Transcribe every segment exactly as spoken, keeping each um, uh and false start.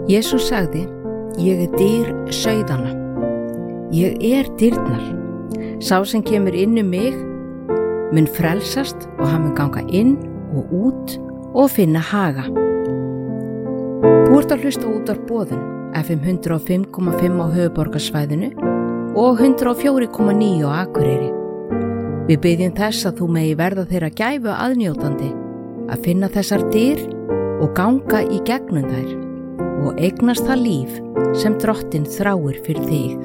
Jesús sagði, ég er dyr sauðanna. Ég er dyrnar. Sá sem kemur inn um mig mun frelsast og hann mun ganga inn og út og finna haga. Þú ert að hlusta út af boðun F M hundrað og fimm komma fimm á höfuðborgarsvæðinu og hundrað og fjögur komma níu á Akureyri. Við byggjum þess að þú megi verða þeirra gæfu aðnjótandi að finna þessar dyr og ganga í gegnum þær og eignast það líf sem Drottinn þráir fyrir þig.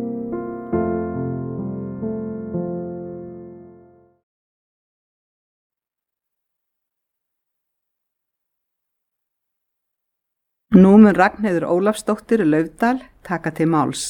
Nú mun Ragnheiður Ólafsdóttir Laufdal taka til máls.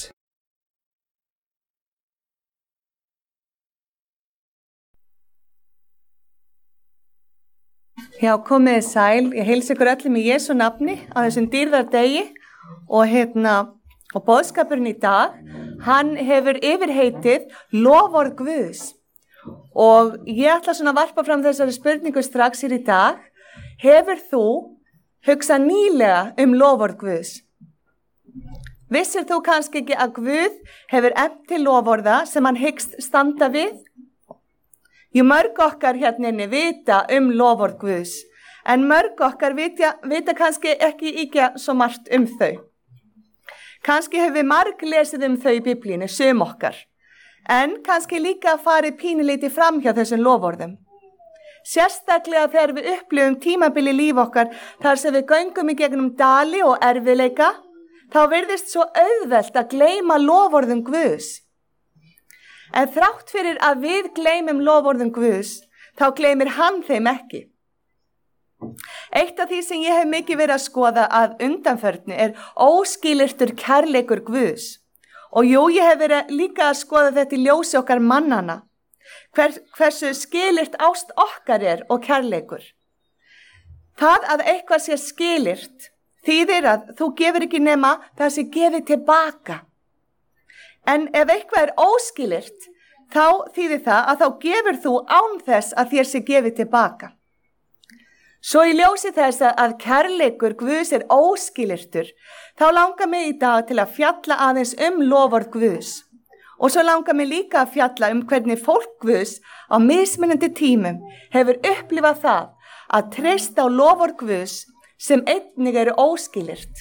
Já, komiði sæl, ég heilsa ykkur öllum í Jesú nafni á þessum dýrðardegi og hérna, og boðskapurinn í dag, hann hefur yfirheitið loforð Guðs. Og ég ætla svona að varpa fram þessari spurningu strax hér í dag, hefur þú hugsað nýlega um loforð Guðs? Vissir þú kannski ekki að Guð hefur efnt til loforða sem hann hyggst standa við? Jú, mörg okkar hérna inni vita um loforð Guðs, en mörg okkar vita, vita kannski ekki ekki svo margt um þau. Kannski hefur við marg lesið um þau í Biblíunni, sum okkar, en kannski líka farið pínulítið fram hjá þessum loforðum. Sérstaklega þegar við upplifum tímabili líf okkar þar sem við göngum í gegnum dali og erfiðleika, þá virðist svo auðvelt að gleyma loforðum Guðs. En þrátt fyrir að við gleymum loforðum Guðs, þá gleymir hann þeim ekki. Eitt af því sem ég hef mikið verið að skoða að undanförnu er óskilyrtur kærleikur Guðs. Og jú, ég hef verið líka að skoða þetta í ljósi okkar mannana. Hver, hversu skilyrt ást okkar er og kærleikur. Það að eitthvað sé skilyrt þýðir að þú gefur ekki nema það sé gefið tilbaka. En ef eitthvað er óskilyrt, þá þýðir það að þá gefur þú án þess að þér sé gefið tilbaka. Svo í ljósi þess að kærleikur Guðs er óskilyrtur, þá langar mig í dag til að fjalla aðeins um loforð Guðs. Og svo langar mig líka að fjalla um hvernig fólk Guðs á mismunandi tímum hefur upplifað það að treysta á loforð Guðs sem einnig eru óskilyrt.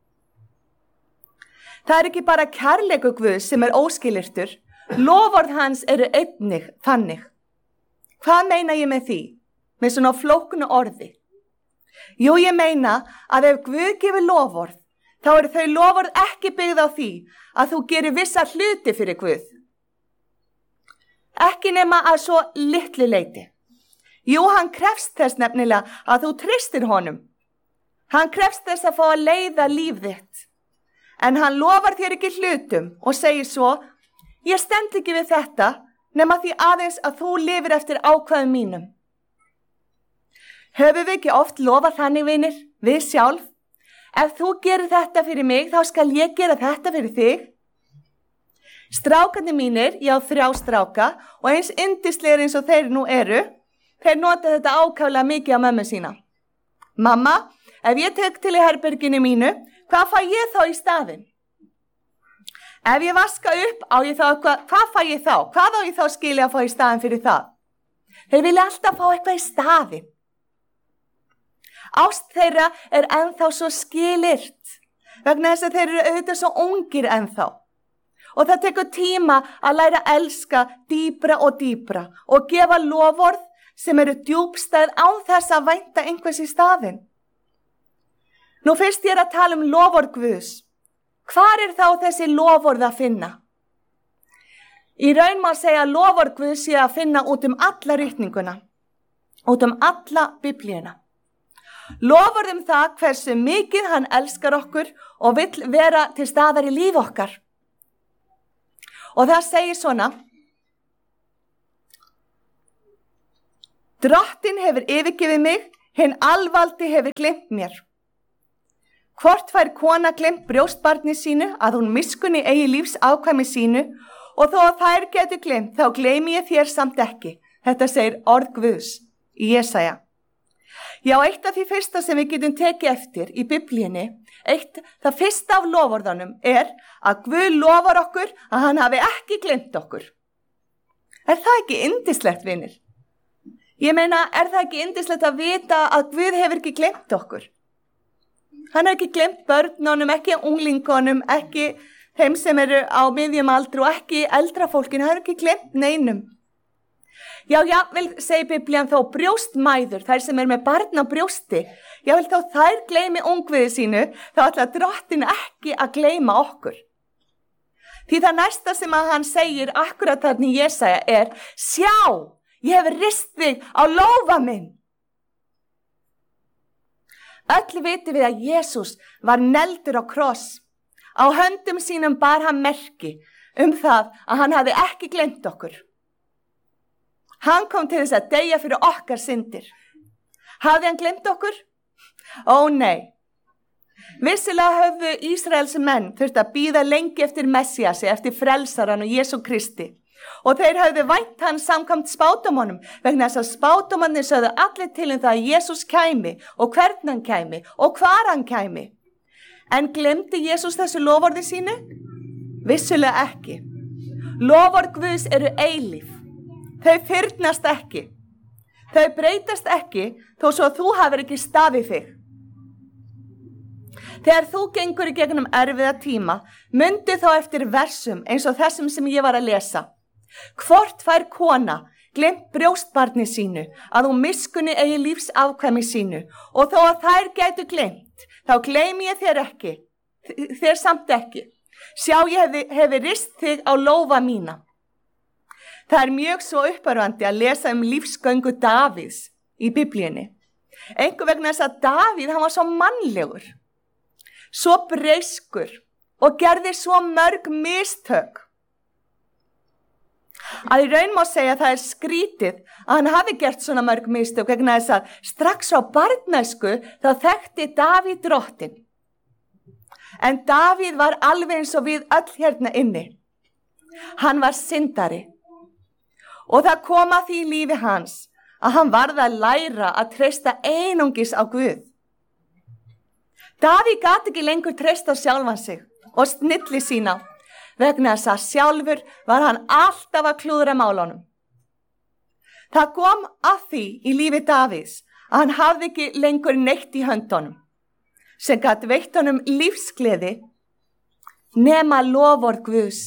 Það er ekki bara kærleikur Guðs sem er óskilyrtur, loforð hans eru einnig þannig. Hvað meina ég með því? Með svona flóknu orði. Jú, ég meina að ef Guð gefur loforð, þá eru þau loforð ekki byggð á því að þú gerir vissa hluti fyrir Guð. Ekki nema að svo litlu leyti. Jú, hann krefst þess nefnilega að þú treystir honum. Hann krefst þess að fá að leiða líf þitt. En hann lofar þér ekki hlutum og segir svo, ég stend ekki við þetta nema því aðeins að þú lifir eftir ákvæðum mínum. Höfum við ekki oft lofað þannig, vinir, við sjálf? Ef þú gerir þetta fyrir mig, þá skal ég gera þetta fyrir þig. Strákarnir mínir, ég á þrjá stráka og eins yndislegir eins og þeir nú eru, þeir nota þetta ákaflega mikið á mömmu sína. Mamma, ef ég tek til í herberginu mínu, hvað fæ ég þá í staðinn? Ef ég vaska upp, á ég þá, hvað, hvað fæ ég þá? Hvað á ég þá skilja að fá í staðinn fyrir það? Þeir vilja alltaf fá eitthvað í staðinn. Ást þeirra er ennþá svo skilyrt, vegna þess að þeir eru auðvitað svo ungir ennþá. Og það tekur tíma að læra að elska dýpra og dýpra og gefa loforð sem eru djúpstæð án þess að vænta einhvers í staðinn. Nú fyrst ég er að tala um loforð Guðs. Hvar er þá þessi loforð að finna? Í raun má segja að loforð Guðs sé að finna út um alla ritninguna, út um alla Biblíuna. Loforð um það hversu mikið hann elskar okkur og vill vera til staðar í líf okkar. Og það segir svona, Drottinn hefur yfirgefið mig, hinn alvaldi hefur gleymt mér. Hvort fær kona gleymt brjóstbarni sínu að hún miskunni eigi lífs ákvæmi sínu og þó að þær getur gleymt þá gleymi ég þér samt ekki. Þetta segir orð Guðs í Jesaja. Já, eitt af því fyrsta sem við getum tekið eftir í Biblíunni, eitt, það fyrsta af loforðunum er að Guð lofar okkur að hann hafi ekki gleymt okkur. Er það ekki yndislegt, vinir? Ég meina, er það ekki yndislegt að vita að Guð hefur ekki gleymt okkur? Hann hefur ekki gleymt börnunum, ekki unglingunum, ekki þeim sem eru á miðjum aldri og ekki eldra fólkinu, hann hefur ekki gleymt neinum. Já, já, vil segi Biblían þó brjóstmæður, þær sem er með barn á brjósti, já, vil þó þær gleymi ungviði sínu, þá ætla drottin ekki að gleyma okkur. Því það næsta sem að hann segir akkurat þarna í Jesaja er, sjá, ég hef rist þig á lófa minn. Öll vitum við að Jesús var negldur á kross. Á höndum sínum bar hann merki um það að hann hafi ekki gleymt okkur. Hann kom til þess að deyja fyrir okkar syndir. Hafði hann gleymt okkur? Ó nei. Vissilega höfðu Ísraels menn þurft að bíða lengi eftir Messiasi, eftir frelsaran og Jesú Kristi. Og þeir höfðu vænt hann samkvæmt spádómunum, vegna þess að spádómarnir sögðu allir til um það að Jesús kæmi og hvernig hann kæmi og hvar hann kæmi. En glemdi Jesús þessu loforði sínu? Vissulega ekki. Loforð Guðs eru eilíf. Þau fyrnast ekki. Þau breytast ekki þó svo að þú hafir ekki staðið þig. Þegar þú gengur í gegnum erfiða tíma, mundi þá eftir versum eins og þessum sem ég var að lesa. Hvort fær kona gleymt brjóstbarni sínu að hún miskunni eigi lífs afkvæmi sínu og þó að þær gætu gleymt, þá gleymi ég þér ekki, þér samt ekki. Sjá, ég hefi, hefi rist þig á lófa mína. Það er mjög svo uppörvandi að lesa um lífsgöngu Davíðs í Biblíunni. Einhver vegna þess að Davíð, hann var svo mannlegur, svo breyskur og gerði svo mörg mistök. Að í raun má segja að það er skrítið að hann hafi gert svona mörg mistök vegna þess að strax á barnæsku þá þekkti Davíð drottin. En Davíð var alveg eins og við öll hérna inni. Hann var syndari. Og það kom að því í lífi hans að hann varð að læra að treysta einungis á Guð. Davíð gat ekki lengur treysta á sjálfan sig og snilli sína, vegna þess að sjálfur var hann alltaf að klúðra málunum. Það kom að því í lífi Davíðs að hann hafði ekki lengur neitt í höndunum, sem gat veitt honum lífsgleði nema loforð Guðs.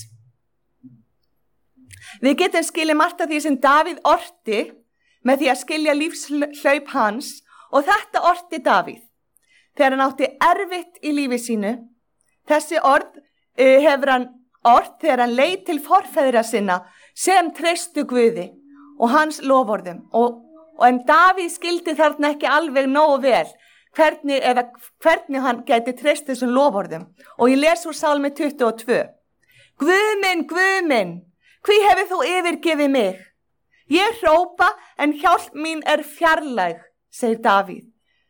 Við getum skilið margt af því sem Davíð orti með því að skilja lífshlaup hans og þetta orti Davíð. Þegar hann átti erfitt í lífi sínu, þessi orð uh, hefur hann ort þegar hann leit til forfeðra sinna sem treystu Guði og hans loforðum. Og, og en Davíð skildi þarna ekki alveg nógu vel hvernig, eða, hvernig hann gæti treyst þessum loforðum. Og ég les úr Sálmi tuttugu og tvö. Guð minn, Guð minn, hví hefur þú yfirgefið mig? Ég hrópa en hjálp mín er fjarlæg, segir Davíð.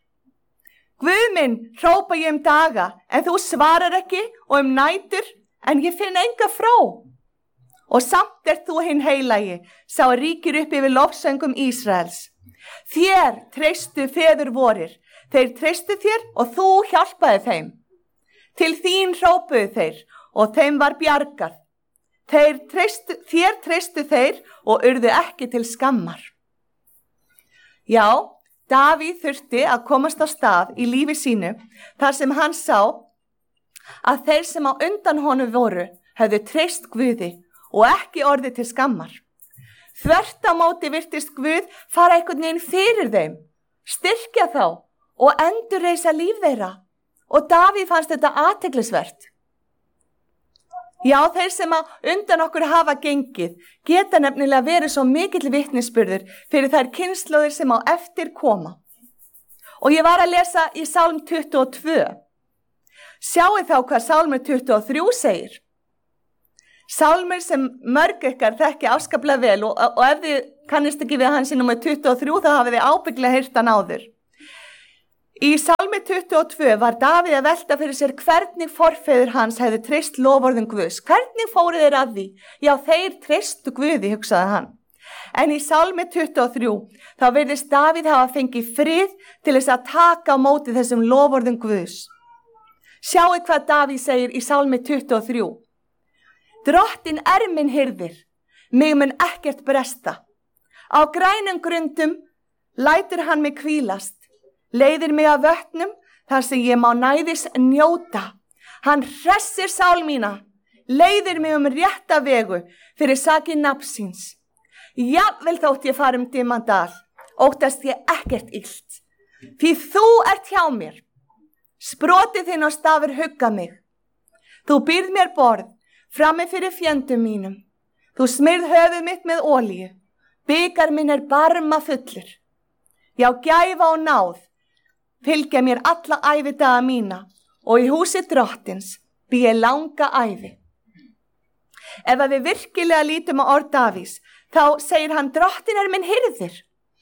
Guð minn, hrópa ég um daga, en þú svarar ekki og um nætur, en ég finn enga frá. Og samt er þú hinn heilagi, sá ríkir upp yfir lofsöngum Ísraels. Þér treystu feður vorir, þeir treystu þér og þú hjálpaði þeim. Til þín hrópuðu þeir og þeim var bjargað. Þeir treystu, þér treystu þeir og urðu ekki til skammar. Já, Davíð þurfti að komast á stað í lífi sínu þar sem hann sá að þeir sem á undan honum voru höfðu treyst Guði og ekki orðið til skammar. Þvert á móti virtist Guð fara einhvern veginn fyrir þeim, styrkja þá og endurreisa líf þeirra og Davíð fannst þetta athyglisvert. Já, þeir sem á undan okkur hafa gengið geta nefnilega verið svo mikill vitnisburður fyrir þær kynslóðir sem á eftir koma. Og ég var að lesa í Sálm tuttugu og tvö. Sjáið þá hvað Sálmur tuttugu og þrjú segir. Sálmur sem mörg ykkar þekki afskaplega vel og, og ef þið kannist ekki við hans í númer tuttugu og þrjú þá hafið þið ábyggilega heyrt hann áður. Í Sálmi tuttugu og tvö var Davíð að velta fyrir sér hvernig forfeður hans hefði treyst loforðum Guðs. Hvernig fóru þeir að því? Já, þeir treystu Guði, hugsaði hann. En í Sálmi tuttugu og þrjú, þá virðist Davíð hafa fengið frið til þess að taka á móti þessum loforðum Guðs. Sjáu hvað Davíð segir í Sálmi tuttugu og þrjú. Drottin er minn hirðir, mig mun ekkert bresta. Á grænum grundum lætur hann mig hvílast, leiðir mig að vötnum þar sem ég má næðis njóta. Hann hressir sál mína, leiðir mig um rétta vegu fyrir saki nafnsins. Jafnvel þótt ég fari um dimman dal, óttast ég ekkert illt. Því þú ert hjá mér, sprotið þinn og stafur hugga mig. Þú býrð mér borð, frammi fyrir fjöndum mínum. Þú smyrð höfuð mitt með olíu, bikar minn er barma fullur. Já, gæfa og náð, fylgja mér alla ævidaga mína og í húsi drottins bý ég langa ævi. Ef að við virkilega lítum á orð Davíðs, þá segir hann, drottin er minn hirðir.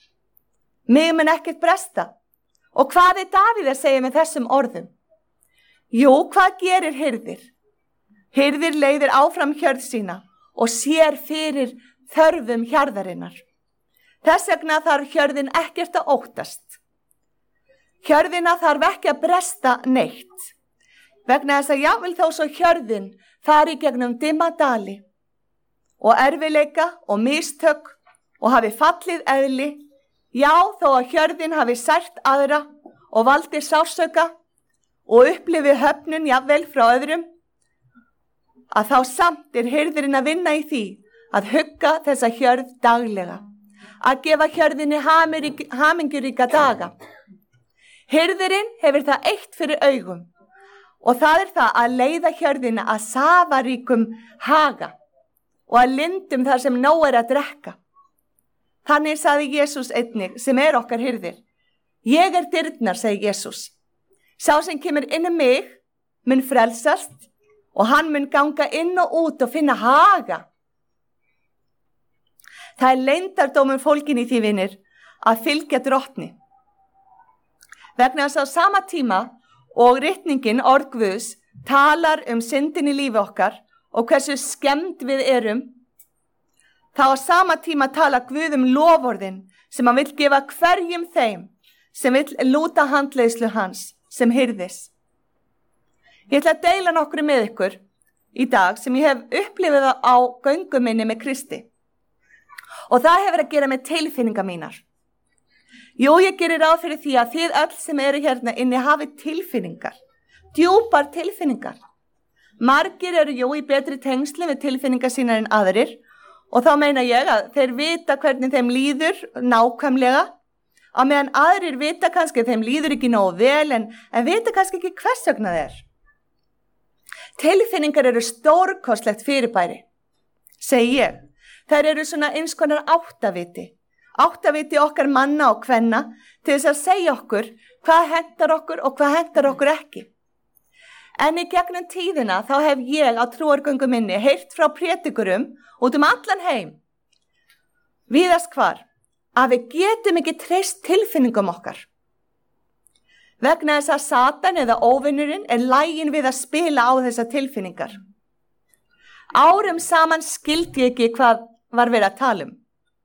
Mig mun ekkert bresta. Og hvað er Davíð að segja með þessum orðum? Jú, hvað gerir hirðir? Hirðir leiðir áfram hjörð sína og sér fyrir þörfum hjarðarinnar. Þess vegna þarf hjörðin ekkert að óttast. Hjörðina þarf ekki að bresta neitt. Vegna þess að jafnvel þó svo hjörðin fari gegnum dimma dali og erfiðleika og mistök og hafi fallið eðli, já þó að hjörðin hafi sært aðra og valdi sársauka og upplifi höfnun jafnvel frá öðrum, að þá samt er hirðirinn að vinna í því að hugga þessa hjörð daglega, að gefa hjörðinni hamingjuríka daga. Hirðirinn hefur það eitt fyrir augum og það er það að leiða hjörðina að safaríkum haga og að lindum þar sem nóg er að drekka. Þannig sagði Jesús einnig sem er okkar hirðir. Ég er dyrnar, segi Jesús. Sá sem kemur inn um mig mun frelsast og hann mun ganga inn og út og finna haga. Það er leyndardómur fólkin í því, vinir, að fylgja drottni. Vegna þess að á sama tíma og ritningin orð Guðs talar um syndin í lífi okkar og hversu skemmd við erum, þá á sama tíma tala Guð um loforðin sem hann vill gefa hverjum þeim sem vill lúta handleiðslu hans sem hirðis. Ég ætla að deila nokkru með ykkur í dag sem ég hef upplifað á göngu minni með Kristi. Og það hefur að gera með tilfinningar mínar. Jú, ég gerir ráð fyrir því að þið öll sem eru hérna inni hafi tilfinningar, djúpar tilfinningar. Margir eru jú í betri tengsli við tilfinningar sínar en aðrir og þá meina ég að þeir vita hvernig þeim líður nákvæmlega, á meðan aðrir vita kannski að þeim líður ekki nógu vel en, en vita kannski ekki hvers vegna þeir. Tilfinningar eru stórkostlegt fyrirbæri, segi ég. Þær eru svona eins konar áttaviti. Áttaviti okkar manna og kvenna til þess að segja okkur hvað hentar okkur og hvað hentar okkur ekki. En í gegnum tíðina þá hef ég á trúargöngu minni heyrt frá prédikurum út um allan heim. Víðast hvar að við getum ekki treyst tilfinningum okkar. Vegna þess að Satan eða óvinnurinn er laginn við að spila á þessar tilfinningar. Árum saman skildi ég ekki hvað var verið að tala um.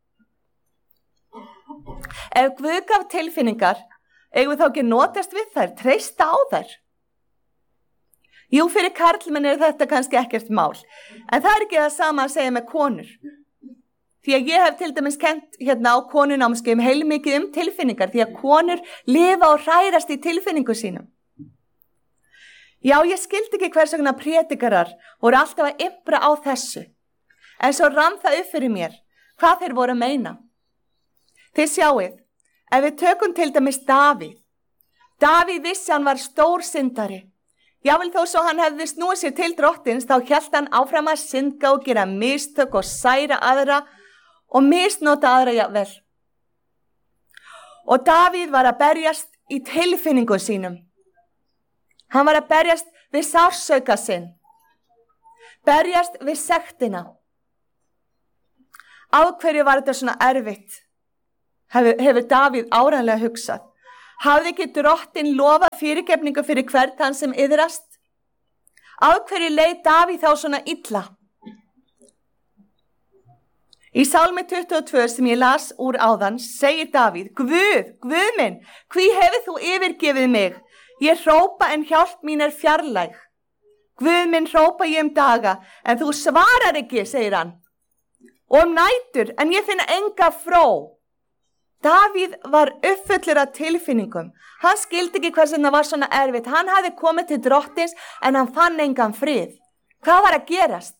Ef Guð gaf tilfinningar, eigum við þá ekki notast við þær, treysta á þær. Jú, fyrir karlmenn er þetta kannski ekkert mál, en það er ekki það sama að segja með konur. Því að ég hef til dæmis kennt hérna á konunámskeiðum heilmikið um tilfinningar, því að konur lifa og hrærast í tilfinningu sínum. Já, ég skildi ekki hvers vegna prédikarar voru alltaf að impra á þessu, en svo rann það upp fyrir mér hvað þeir voru að meina. Þið sjáið, ef við tökum til dæmis Davíð. Davíð vissi hann var stór syndari. Jável þó svo hann hefði snúið sér til drottins, þá hélt hann áfram að synda og gera mistök og særa aðra og misnota aðra jafnvel. Og Davíð var að berjast í tilfinningum sínum. Hann var að berjast við sársauka sinn. Berjast við sektina. Á hverju var þetta svona erfitt? Hefur, hefur Davíð áreiðanlega hugsað. Hafði ekki drottin lofað fyrirgefningu fyrir hvern hann sem iðrast? Á hverju leið Davíð þá svona illa? Í Sálmi tuttugu og tvö sem ég las úr áðan segir Davíð, Guð, Guð minn, hví hefur þú yfirgefið mig? Ég hrópa en hjálp mín er fjarlæg. Guð minn hrópa ég um daga, en þú svarar ekki, segir hann. Og um nætur, en ég finna enga fró. Davíð var uppfullur af tilfinningum. Hann skildi ekki hvers vegna var svona erfitt. Hann hafði komið til drottins, en hann fann engan frið. Hvað var að gerast?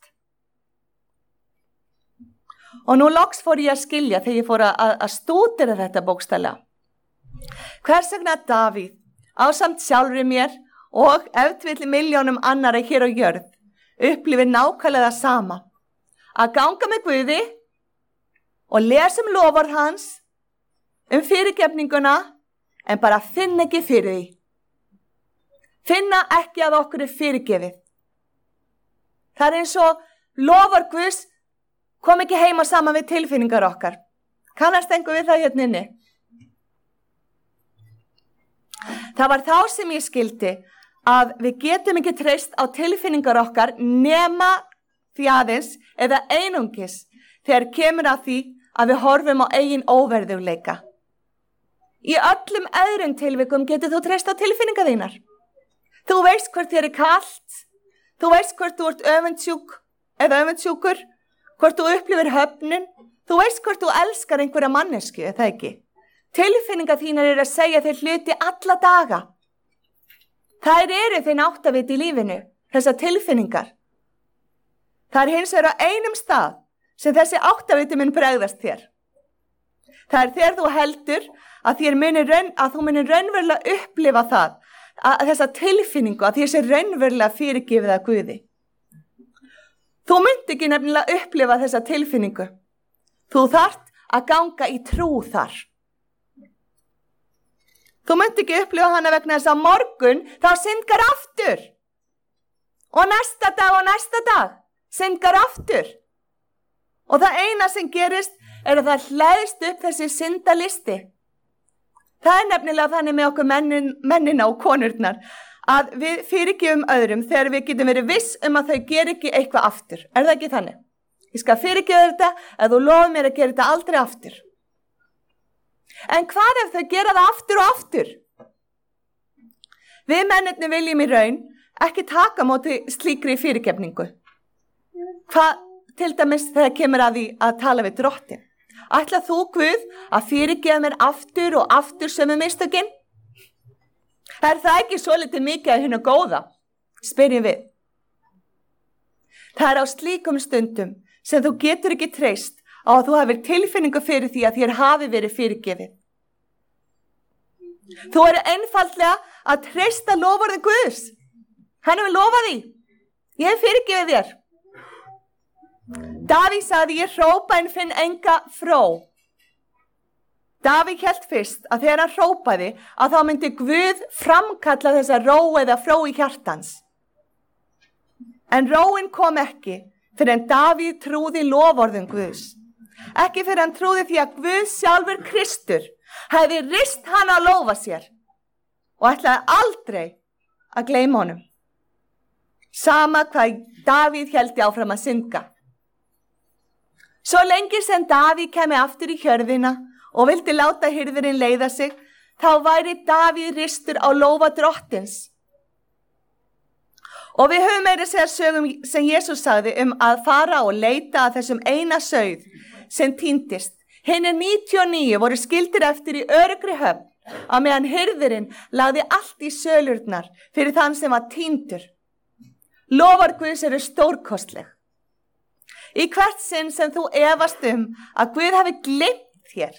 Og nú loks fór ég að skilja þegar ég fór að, að stúdera þetta bókstaflega. Hvers vegna Davíð, ásamt sjálfri mér og ef til vill milljónum annara hér á jörð, upplifir nákvæmlega það sama. Að ganga með Guði og lesa um loforð hans, um fyrirgefninguna, en bara finna ekki fyrir því. Finna ekki að okkur er fyrirgefið. Það er eins og loforð Guðs kom ekki heima saman við tilfinningar okkar. Kannast einhver við það hérna inni? Það var þá sem ég skildi að við getum ekki treyst á tilfinningar okkar nema því aðeins eða einungis þegar kemur að því að við horfum á eigin óverðugleika. Í öllum öðrum tilvikum getur þú treyst á tilfinningar þínar. Þú veist hvort þér er kalt, þú veist hvort þú ert öfundsjúk eða öfundsjúkur, hvort þú upplifir höfnun, þú veist hvort þú elskar einhverja mannesku, eða ekki. Tilfinningar þínar eru að segja þér hluti alla daga. Þær eru þinn áttavit í lífinu, þessar tilfinningar. Það er hins vegar á einum stað sem þessi áttaviti mun bregðast þér. Það er þegar þú heldur að, þér muni raun, að þú muni raunverulega upplifa það, að þessa tilfinningu, að þér sé raunverulega fyrirgefið að Guði. Þú myndi ekki nefnilega upplifa þessa tilfinningu. Þú þarft að ganga í trú þar. Þú myndi ekki upplifa hana vegna þess að morgun þá syndgar aftur. Og næsta dag og næsta dag syndgar aftur. Og það eina sem gerist er að það hlæðist upp þessi syndalisti. Það er nefnilega þannig með okkur mennin, mennina og konurnar að við fyrirgefum öðrum þegar við getum verið viss um að þau ger ekki eitthvað aftur. Er það ekki þannig? Ég skal fyrirgefa þetta ef þú lofir mér að gera þetta aldrei aftur. En hvað ef þau gera það aftur og aftur? Við mennirni viljum í raun ekki taka móti slíkri fyrirgefningu. Hvað til dæmis þegar kemur að því að tala við drottin? Ætlar þú, Guð, að fyrirgefa mér aftur og aftur sömu mistökin? Er það ekki svolítið mikið að hinu góða? Spyrjum við. Það er á slíkum stundum sem þú getur ekki treyst á að þú hafir tilfinningu fyrir því að þér hafi verið fyrirgefið. Þú eru einfaldlega að treysta loforði Guðs. Hann hefur lofað því. Ég hef fyrirgefið þér. Davíð sagði, ég hrópa en finn enga fró. Davíð hélt fyrst að þegar hann hrópaði að þá myndi Guð framkalla þessa ró eða fró í hjartans. En róin kom ekki fyrir en Davíð trúði loforðum Guðs. Ekki fyrir hann trúði því að Guð sjálfur Kristur hefði rist hann að lofa sér og ætlaði aldrei að gleyma honum. Sama hvað Davíð héldi áfram að synga. Svo lengi sem Davíð kemi aftur í hjörðina og vildi láta hirðurinn leiða sig, þá væri Davíð ristur á lófa drottins. Og við höfum meira segja sögum sem Jesús sagði um að fara og leita að þessum eina sauð sem týndist. Hinir níutíu og níu voru skildir eftir í öruggri höfn, á meðan hirðurinn lagði allt í sölurnar fyrir þann sem var týndur. Lofar Guðs eru stórkostleg. Í hvert sinn sem þú efast um að Guð hafi gleymt þér,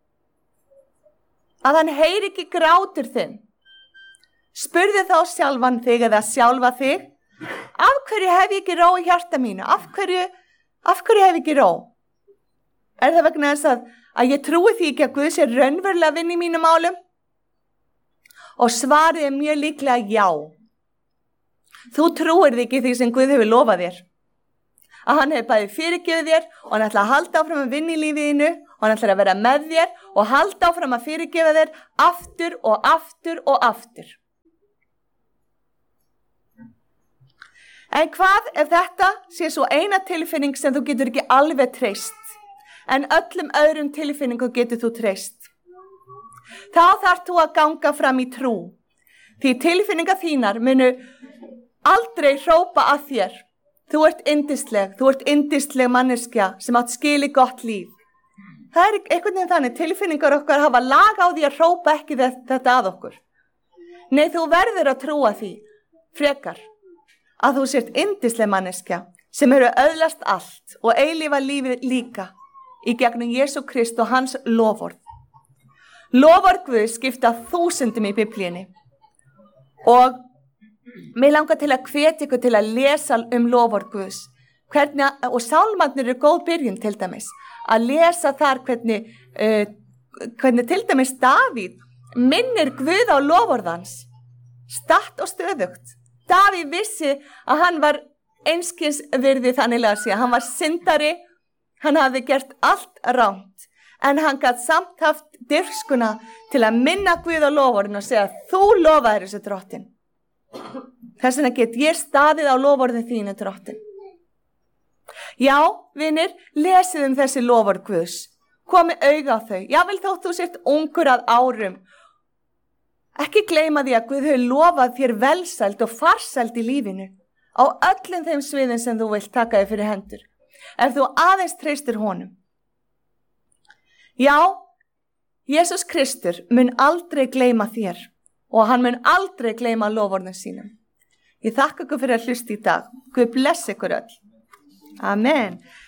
að hann heyri ekki grátur þinn, spurðu þá sjálfan þig eða sjálfa þig, af hverju hef ég ekki ró í hjarta mínu? Af hverju, af hverju hef ég ekki ró? Er það vegna þess að, að ég trúi því ekki að Guð sé raunverulega að vinna í mínum málum? Og svarið er mjög líklega já. Þú trúir því ekki því sem Guð hefur lofað þér. Að hann hefur bæði fyrirgefið þér og hann ætla að halda áfram að vinna í lífiðinu og hann ætla að vera með þér og halda áfram að fyrirgefa þér aftur og aftur og aftur. En hvað ef þetta sé svo eina tilfinning sem þú getur ekki alveg treyst? en öllum öðrum tilfinningum getur þú treyst. Þá þarf þú að ganga fram í trú, því tilfinningar þínar munu aldrei hrópa að þér. Þú ert yndisleg, þú ert yndisleg manneskja sem átt skili gott líf. Það er einhvern veginn þannig, tilfinningar okkar hafa lag á því að hrópa ekki þetta að okkur. Nei, þú verður að trúa því, frekar, að þú sért yndisleg manneskja sem eru öðlast allt og eilífa lífið líka í gegnum Jesú Krist og hans loforð. Loforð Guðs skipta þúsundum í Biblíunni og mig langar til að hvetja ykkur til að lesa um loforð Guðs. Hvernig, og sálmarnir eru góð byrjun til dæmis, að lesa þar hvernig, uh, hvernig til dæmis Davíð minnir Guð á loforðans, statt og stöðugt. Davíð vissi að hann var einskis virði þannig að segja, hann var syndari, hann hafði gert allt rangt, en hann gat samt haft dirfskuna til að minna Guð á loforðin og segja, þú lofaðir þessu drottin. Þess vegna get ég staðið á loforðin þínu drottin. Já, vinir, lesið um þessi loforð Guðs. Komið auga á þau. Já, vel þótt þú sért ungur að árum. Ekki gleyma því að Guð hefur lofað þér velsæld og farsæld í lífinu á öllum þeim sviðin sem þú vilt taka þig fyrir hendur. Ef þú aðeins treystir honum. Já, Jesús Kristur mun aldrei gleyma þér og hann mun aldrei gleyma loforðum sínum. Ég þakka ykkur fyrir að hlusta í dag. Guð blessi ykkur öll. Amen.